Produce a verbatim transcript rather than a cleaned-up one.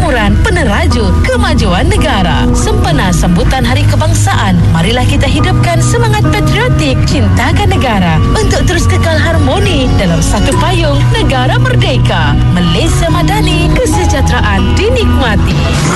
persemakmuran, peneraju kemajuan negara. Sempena sambutan Hari Kebangsaan, marilah kita hidupkan semangat patriotik, cintakan negara untuk terus kekal harmoni dalam satu payung negara merdeka. Malaysia Madani, kesejahteraan dinikmati.